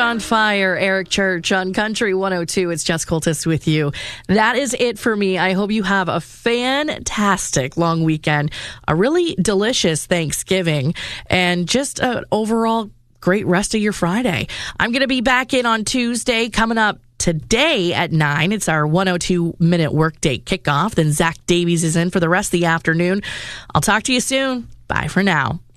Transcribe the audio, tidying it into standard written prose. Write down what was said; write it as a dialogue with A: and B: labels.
A: on Fire, Eric Church on Country 102. It's Jess Cultis with you. That is it for me. I hope you have a fantastic long weekend, a really delicious Thanksgiving, and just an overall great rest of your Friday. I'm going to be back in on Tuesday. Coming up today at 9, it's our 102-minute workday kickoff. Then Zach Davies is in for the rest of the afternoon. I'll talk to you soon. Bye for now.